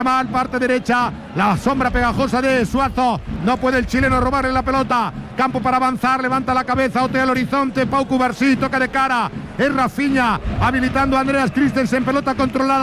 Mal, parte derecha, la sombra pegajosa de Suazo, no puede el chileno robarle la pelota, campo para avanzar, levanta la cabeza, otea el horizonte, Pau Cubarsí, toca de cara, es Rafinha, habilitando a Andreas Christensen, pelota controlada.